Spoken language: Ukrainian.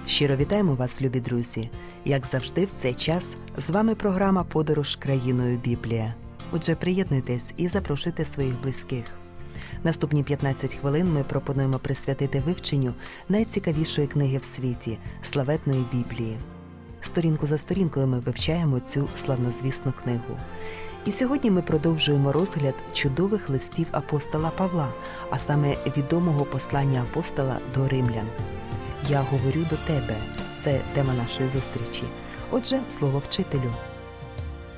Щиро вітаємо вас, любі друзі! Як завжди в цей час з вами програма «Подорож країною Біблія». Отже, приєднуйтесь і запрошуйте своїх близьких. Наступні 15 хвилин ми пропонуємо присвятити вивченню найцікавішої книги в світі – славетної Біблії. Сторінку за сторінкою ми вивчаємо цю славнозвісну книгу. І сьогодні ми продовжуємо розгляд чудових листів апостола Павла, а саме відомого послання апостола до римлян. «Я говорю до тебе» – це тема нашої зустрічі. Отже, слово вчителю.